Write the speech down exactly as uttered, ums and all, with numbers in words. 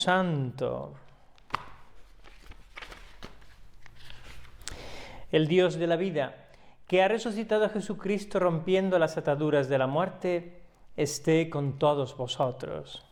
Santo. El Dios de la vida, que ha resucitado a Jesucristo rompiendo las ataduras de la muerte, esté con todos vosotros.